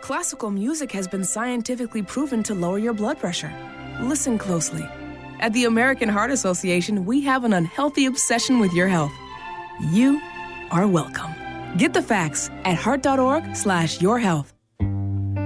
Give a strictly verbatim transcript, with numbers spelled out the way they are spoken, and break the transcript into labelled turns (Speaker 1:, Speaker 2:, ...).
Speaker 1: Classical music has been scientifically proven to lower your blood pressure. Listen closely. At the American Heart Association, we have an unhealthy obsession with your health. You are welcome. Get the facts at heart.org slash your health.